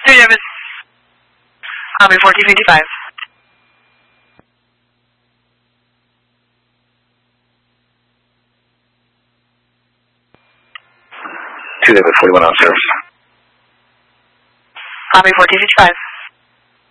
Hey, David. Omni 1455. David 41 on service. Omni 1455.